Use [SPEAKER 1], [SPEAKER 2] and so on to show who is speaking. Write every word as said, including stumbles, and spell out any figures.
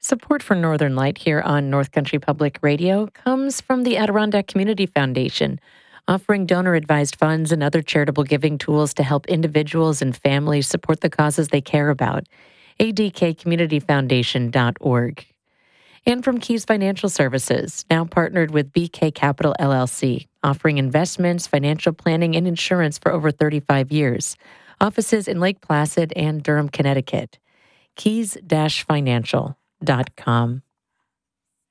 [SPEAKER 1] Support for Northern Light here on North Country Public Radio comes from the Adirondack Community Foundation, offering donor-advised funds and other charitable giving tools to help individuals and families support the causes they care about. a d k community foundation dot org. And from Keys Financial Services, now partnered with B K Capital L L C, offering investments, financial planning, and insurance for over thirty-five years. Offices in Lake Placid and Durham, Connecticut. keys dash financial dot com.